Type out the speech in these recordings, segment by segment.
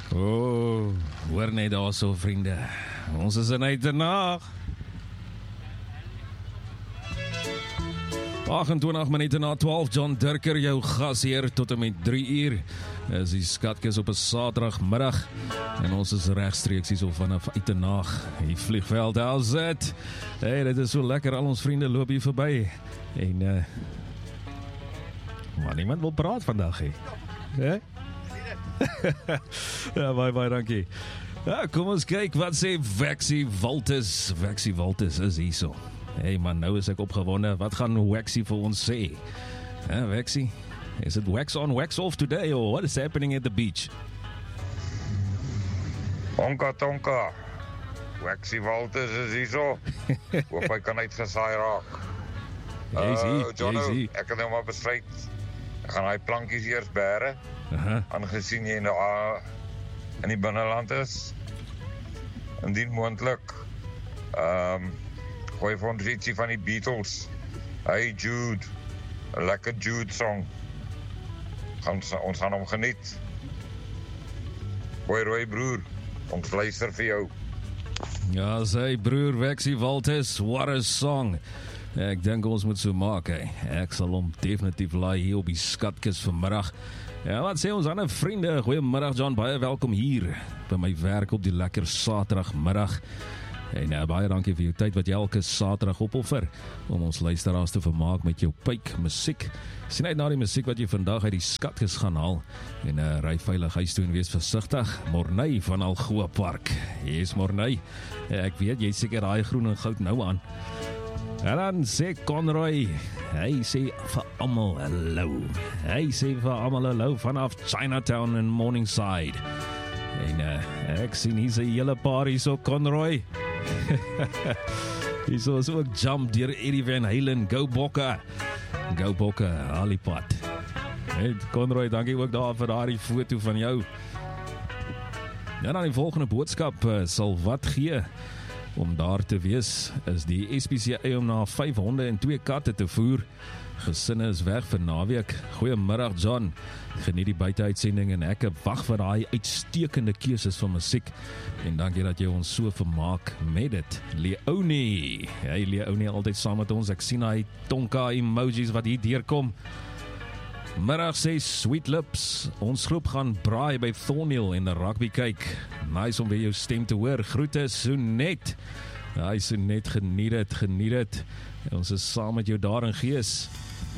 Oh, hoor net daar so, vriende. Ons is in Uitenaag. 28 minute na 12, John Durker, jou gasheer tot en met 3 uur. Is die skatkis op 'n Saterdagmiddag. En ons is regstreeks hier so vanaf Uitenaag. Die vliegveld, how's it? Hey, dit is so lekker, al ons vriende loop hier verby. En, maar niemand wil praat vandag, hè? Ja, baie dankie. Ja, kom ons kyk, wat sê Waxy Walters? Waxy Walters is hier so. Hey man, nou is ek opgewonde. Wat gaan Waxy vir ons sê? Waxy, is it wax on, wax off today, or what is happening at the beach? Tonka. Waxy Walters is hier so. Hoop hy kan uitgesaai raak. Johnno, ek kan nou maar besluit. Ek gaan hy plankies eers bære. Aangesien jy nou in die binneland is. Indien moontlik. Gooi vir ons ietsie van die Beatles. Hey Jude. 'n lekker Jude song. Ons gaan hom geniet. Hoi Roy broer. Ons luister vir jou. Ja, sy broer Waxy Walters, what a song. Ek dink ons moet so maak, hè. Ek sal hom definitief laai hier op die skatkis vanmiddag. Ja, wat sê ons ander vriende? Goeiemiddag John, baie welkom hier by my werk op die lekker Saterdagmiddag. En baie dankie vir jou tyd wat jy elke Saterdag opoffer om ons luisteraars te vermaak met jou pyk musiek. Sien uit na die musiek wat jy vandag uit die skatkis gaan haal. En ry veilig huis toe en wees versigtig. Morney van Algoa Park. Yes, Morney. Ek weet jy seker daai groen en goud nou aan. En dan sê Conroy, hy sê vir almal hallo. Hy sê vir almal hallo vanaf Chinatown in Morningside. En ek sien hier's 'n hele paar hier so, Conroy. Hier so ook jump deur Eddie Van Halen, Go Bokke, Alipad. Hey Conroy, dankie ook daar vir daardie foto van jou. Ja, dan die volgende boodskap sal wat gee. Om daar te wees is die SPCA om na 5 honde en 2 katte te voer. Gesinne is weg vir naweek. Goeiemiddag John. Geniet die buiteuitsending en ek wag vir daai uitstekende keuses van musiek. En dankie dat jy ons so vermaak met dit. Leonie. Hey Leonie, altyd saam met ons. Ek sien hy tonka emojis wat hier deurkom. Middag sê Sweet Lips. Ons groep gaan braai by Thornhill en 'n rugby kyk. Nice om weer jou stem te hoor. Groete Sonet. Ja, Sonet, geniet dit. Ons is saam met jou daar in gees.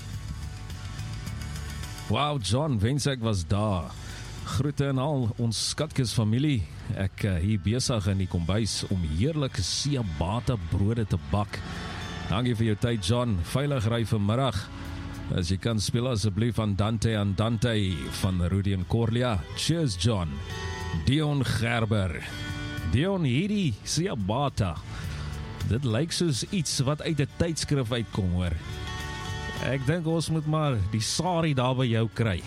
Wow, John, wens ek was daar. Groete aan al ons skatkis familie. Ek hier besig in die kombuis om heerlike ciabatta brode te bak. Dankie vir jou tyd, John. Veilig ry vanmiddag. As jy kan speel asseblief aan Dante van Rudy en Corlia. Cheers, John. Dion Gerber. Dion, hierdie ciabatta. Dit lyk soos iets wat uit 'n tydskrif uitkom, hoor. Ek dink ons moet maar die sari daar by jou kry.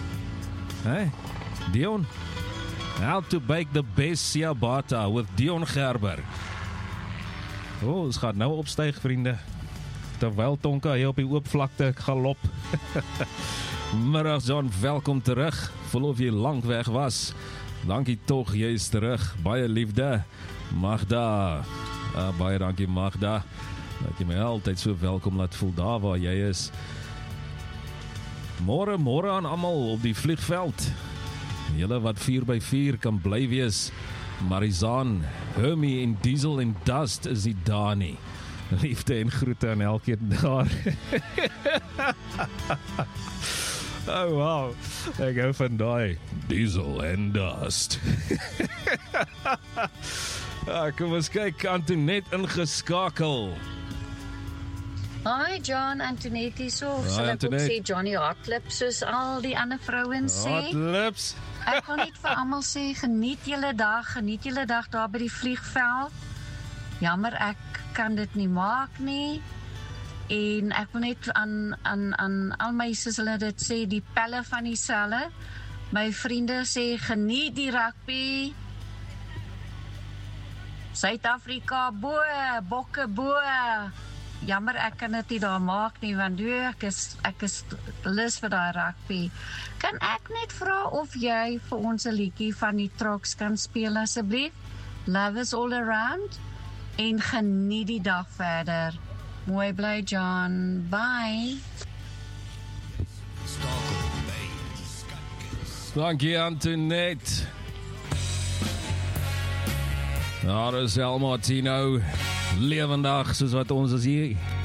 Dion? How to bake the best ciabatta with Dion Gerber. Ons gaan nou opstyg, vriende. Terwyl Tonka hier op die oop vlakte galop. Middag John, welkom terug. Voel of jy lank weg was. Dankie tog, jy is terug. Baie liefde. Magda. Baie dankie Magda. Dat jy my altyd so welkom laat voel daar waar jy is. Môre aan almal op die vliegveld. Julle wat 4x4 kan bly wees. Marizaan, Hermie en Diesel en Dust is die daar nie. Liefde en groete aan elkeen daar. Oh wow, ek hou van daai Diesel and Dust. Kom ons kyk, Antoinette ingeskakel. Hi John, Antoinette hier so. Sal ek ook sê Johnny Hot Lips soos al die ander vrouens sê? Hot Lips. Ek kan net vir almal sê, geniet julle dag daar by die vliegveld. Jammer, ek kan dit nie maak nie. En ek wil net aan al my soos hulle dit sê, die pelle van die selle. My vriende sê, geniet die rugby. Suid-Afrika bo, bokke bo. jammer ek kan dit nie daar maak nie, want ek is lus vir daai rugby. Kan ek net vra of jy vir ons 'n liedjie van die Troks kan speel asseblief? Love is all around. En geniet die dag verder. Mooi bly, John. Bye. Dankie, Antoinette. Daar is El Martino, lewendig soos wat ons is hier.